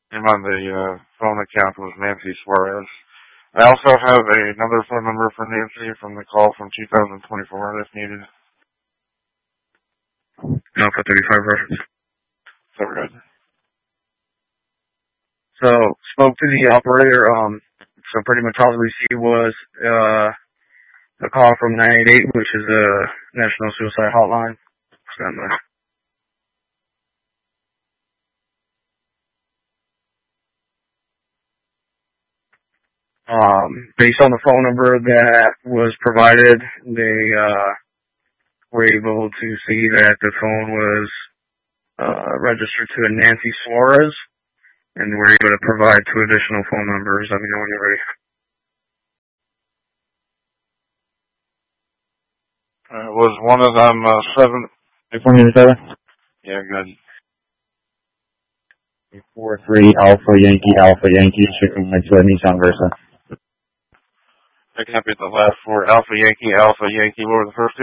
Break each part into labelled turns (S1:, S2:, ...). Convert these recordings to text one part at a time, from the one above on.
S1: name on the phone account was Nancy Suarez. I also have another phone number for Nancy from the call from 2024 if needed.
S2: Alpha 35 reference.
S1: So we're good.
S2: So, spoke to the operator, so pretty much all we received was, a call from 988, which is a National Suicide Hotline. Stand by. Based on the phone number that was provided, they, were able to see that the phone was, registered to a Nancy Suarez, and we're able to provide 2 additional phone numbers. Let me know when you're ready.
S1: Was one of them
S3: 7?
S1: Yeah, good.
S3: 43 Alpha Yankee, shipping to a Nissan Versa.
S1: I copied the last 4. Alpha Yankee. What were the first 2?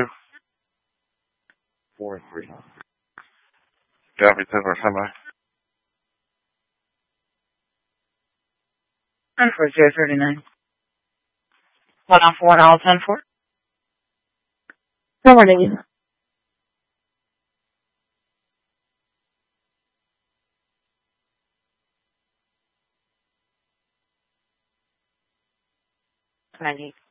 S3: 43.
S1: Copied 10 or semi.
S4: 10-4, 039. Hold on for 1, all 10-4. Good morning. Ninety.